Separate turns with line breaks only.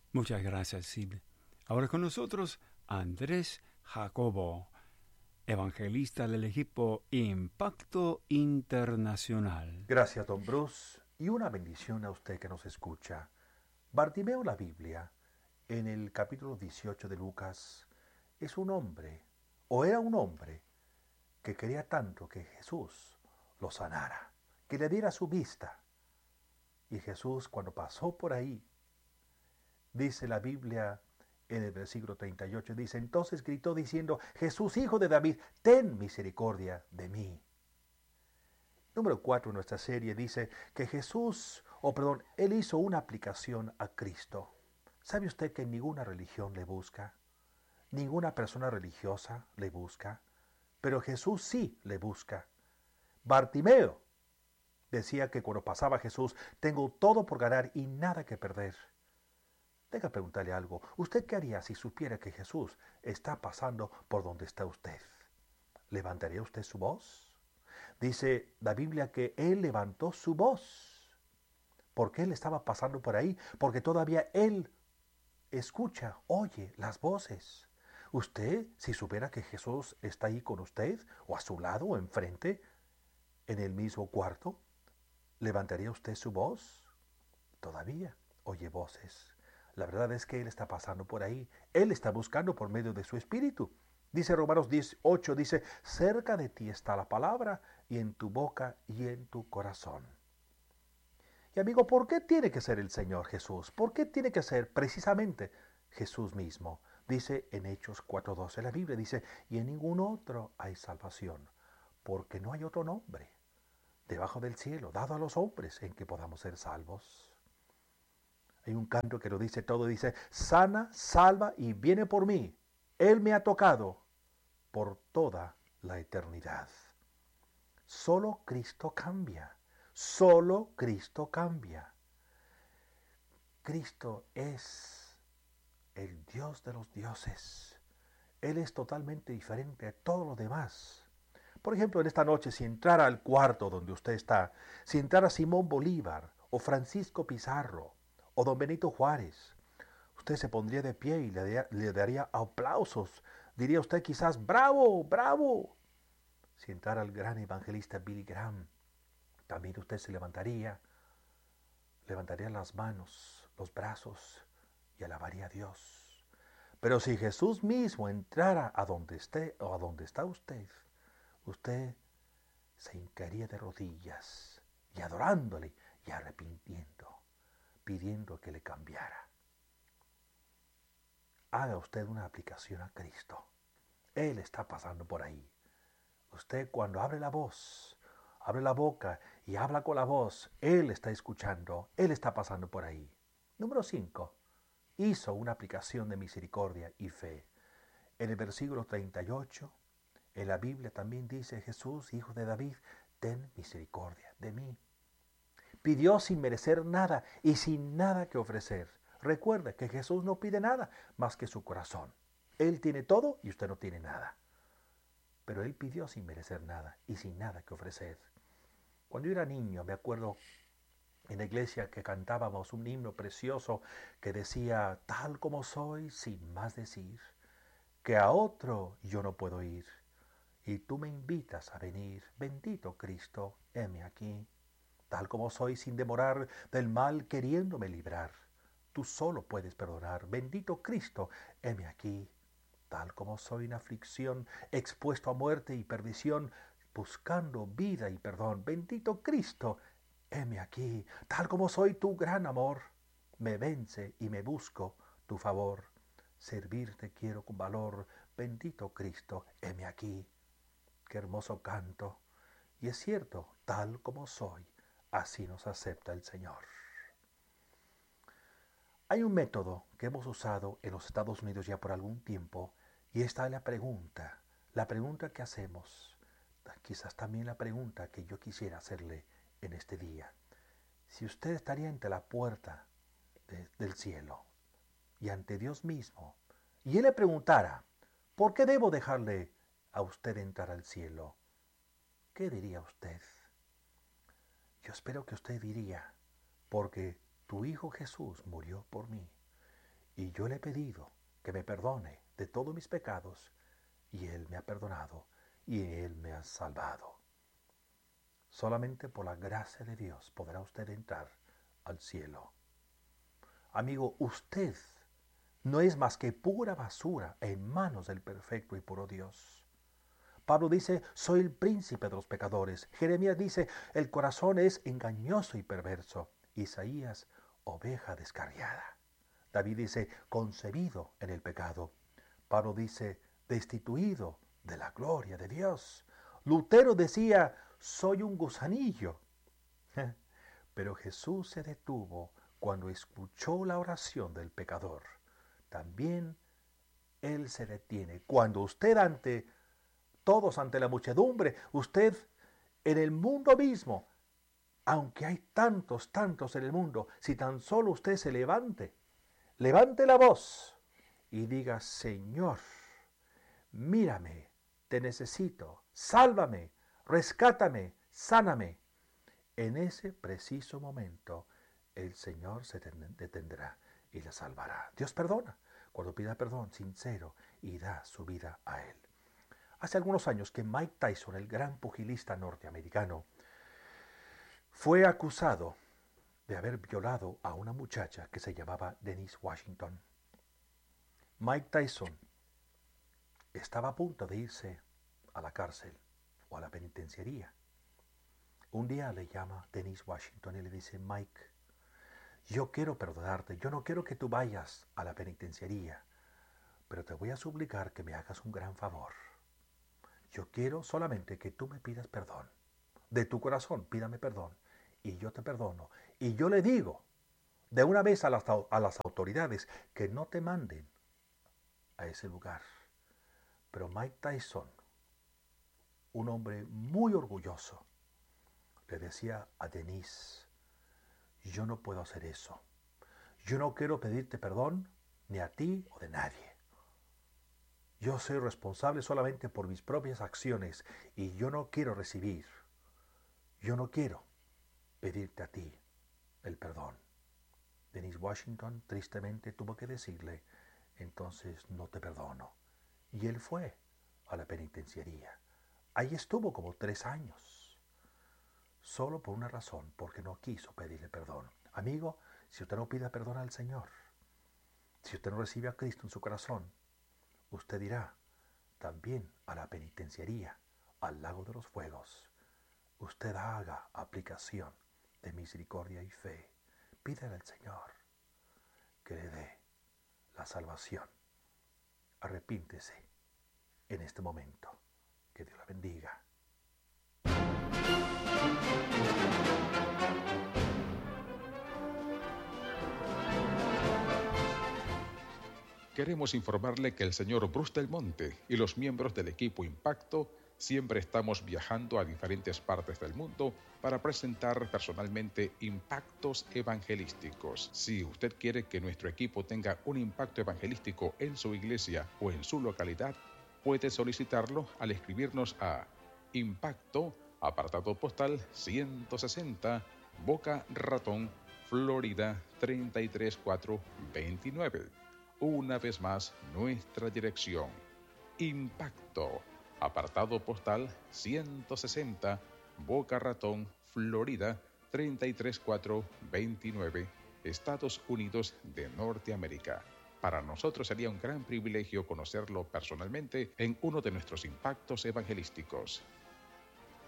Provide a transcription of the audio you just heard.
Muchas gracias, Sid. Ahora con nosotros Andrés Jacobo, evangelista del equipo Impacto Internacional.
Gracias, don Bruce, y una bendición a usted que nos escucha. Bartimeo la Biblia, en el capítulo 18 de Lucas, es un hombre, o era un hombre, que quería tanto que Jesús lo sanara, que le diera su vista. Y Jesús, cuando pasó por ahí, dice la Biblia en el versículo 38, dice, entonces gritó diciendo, Jesús, hijo de David, ten misericordia de mí. Número 4 en nuestra serie dice que Él hizo una aplicación a Cristo. ¿Sabe usted que ninguna religión le busca? Ninguna persona religiosa le busca, pero Jesús sí le busca. Bartimeo decía que cuando pasaba Jesús, tengo todo por ganar y nada que perder. Deja preguntarle algo. ¿Usted qué haría si supiera que Jesús está pasando por donde está usted? ¿Levantaría usted su voz? Dice la Biblia que Él levantó su voz porque Él estaba pasando por ahí, porque todavía Él escucha, oye las voces. Usted, si supiera que Jesús está ahí con usted, o a su lado, o enfrente, en el mismo cuarto, ¿levantaría usted su voz? Todavía oye voces. La verdad es que Él está pasando por ahí. Él está buscando por medio de su Espíritu. Dice Romanos 18, dice, cerca de ti está la palabra, y en tu boca y en tu corazón. Y amigo, ¿por qué tiene que ser el Señor Jesús? ¿Por qué tiene que ser precisamente Jesús mismo? Dice en Hechos 4:12 la Biblia, dice, y en ningún otro hay salvación, porque no hay otro nombre debajo del cielo dado a los hombres en que podamos ser salvos. Hay un canto que lo dice todo, dice, sana, salva y viene por mí. Él me ha tocado por toda la eternidad. Solo Cristo cambia. Solo Cristo cambia. Cristo es el Dios de los dioses. Él es totalmente diferente a todo lo demás. Por ejemplo, en esta noche, si entrara al cuarto donde usted está, si entrara Simón Bolívar, o Francisco Pizarro, o don Benito Juárez, usted se pondría de pie y le daría aplausos. Diría usted quizás, bravo, bravo. Si entrara el gran evangelista Billy Graham, también usted se levantaría las manos, los brazos y alabaría a Dios. Pero si Jesús mismo entrara a donde esté o a donde está usted, usted se hincaría de rodillas y adorándole y arrepintiendo, pidiendo que le cambiara. Haga usted una aplicación a Cristo. Él está pasando por ahí. Usted cuando abre la voz, abre la boca y habla con la voz, Él está escuchando, Él está pasando por ahí. Número 5. Hizo una aplicación de misericordia y fe. En el versículo 38, en la Biblia también dice, Jesús, hijo de David, ten misericordia de mí. Pidió sin merecer nada y sin nada que ofrecer. Recuerda que Jesús no pide nada más que su corazón. Él tiene todo y usted no tiene nada. Pero Él pidió sin merecer nada y sin nada que ofrecer. Cuando yo era niño, me acuerdo en la iglesia que cantábamos un himno precioso que decía, tal como soy, sin más decir, que a otro yo no puedo ir, y tú me invitas a venir, bendito Cristo, heme aquí, tal como soy, sin demorar del mal queriéndome librar. Tú solo puedes perdonar, bendito Cristo, heme aquí, tal como soy en aflicción, expuesto a muerte y perdición, buscando vida y perdón, bendito Cristo, heme aquí, tal como soy tu gran amor, me vence y me busco tu favor. Servirte quiero con valor, bendito Cristo, heme aquí. Qué hermoso canto. Y es cierto, tal como soy, así nos acepta el Señor. Hay un método que hemos usado en los Estados Unidos ya por algún tiempo, y esta es la pregunta que hacemos, quizás también la pregunta que yo quisiera hacerle en este día. Si usted estaría ante la puerta del cielo y ante Dios mismo, y Él le preguntara, ¿por qué debo dejarle a usted entrar al cielo? ¿Qué diría usted? Yo espero que usted diría, porque tu Hijo Jesús murió por mí, Y yo le he pedido que me perdone de todos mis pecados, y Él me ha perdonado, y Él me ha salvado. Solamente por la gracia de Dios podrá usted entrar al cielo. Amigo, usted no es más que pura basura en manos del perfecto y puro Dios. Pablo dice, soy el príncipe de los pecadores. Jeremías dice, el corazón es engañoso y perverso. Isaías, oveja descarriada. David dice, concebido en el pecado. Pablo dice, destituido de la gloria de Dios. Lutero decía, soy un gusanillo. Pero Jesús se detuvo cuando escuchó la oración del pecador. También Él se detiene. Cuando usted todos ante la muchedumbre, usted en el mundo mismo, aunque hay tantos en el mundo, si tan solo usted se levante la voz y diga, Señor, mírame, te necesito, sálvame, rescátame, sáname. En ese preciso momento, el Señor se detendrá y le salvará. Dios perdona cuando pida perdón sincero y da su vida a Él. Hace algunos años que Mike Tyson, el gran pugilista norteamericano, fue acusado de haber violado a una muchacha que se llamaba Denise Washington. Mike Tyson estaba a punto de irse a la cárcel o a la penitenciaría. Un día le llama Denise Washington y le dice, Mike, yo quiero perdonarte, yo no quiero que tú vayas a la penitenciaría, pero te voy a suplicar que me hagas un gran favor. Yo quiero solamente que tú me pidas perdón. De tu corazón, pídame perdón. Y yo te perdono. Y yo le digo de una vez a las autoridades que no te manden a ese lugar. Pero Mike Tyson, un hombre muy orgulloso, le decía a Denise, yo no puedo hacer eso. Yo no quiero pedirte perdón ni a ti o de nadie. Yo soy responsable solamente por mis propias acciones y yo no quiero pedirte a ti el perdón. Denise Washington tristemente tuvo que decirle, entonces no te perdono. Y él fue a la penitenciaría. Ahí estuvo como 3 años. Solo por una razón, porque no quiso pedirle perdón. Amigo, si usted no pide perdón al Señor, si usted no recibe a Cristo en su corazón, usted irá también a la penitenciaría, al lago de los fuegos. Usted haga aplicación de misericordia y fe. Pídele al Señor que le dé la salvación. Arrepíntese en este momento. Que Dios la bendiga.
Queremos informarle que el señor Bruce Del Monte y los miembros del equipo Impacto siempre estamos viajando a diferentes partes del mundo para presentar personalmente impactos evangelísticos. Si usted quiere que nuestro equipo tenga un impacto evangelístico en su iglesia o en su localidad, puede solicitarlo al escribirnos a Impacto, apartado postal 160, Boca Ratón, Florida 33429. Una vez más, nuestra dirección. Impacto, apartado postal 160, Boca Ratón, Florida 33429, Estados Unidos de Norteamérica. Para nosotros sería un gran privilegio conocerlo personalmente en uno de nuestros impactos evangelísticos.